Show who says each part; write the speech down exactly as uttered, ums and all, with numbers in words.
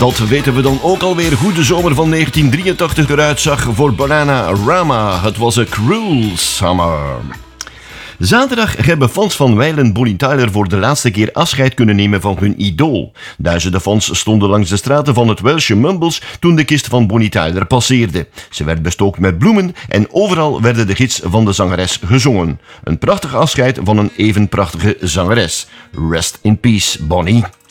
Speaker 1: Dat weten we dan ook alweer hoe de zomer van negentien drieëntachtig eruit zag voor Bananarama. Het was een cruel summer. Zaterdag hebben fans van Waylon Bonnie Tyler voor de laatste keer afscheid kunnen nemen van hun idool. Duizenden fans stonden langs de straten van het Welshje Mumbles toen de kist van Bonnie Tyler passeerde. Ze werd bestookt met bloemen en overal werden de hits van de zangeres gezongen. Een prachtig afscheid van een even prachtige zangeres. Rest in peace, Bonnie.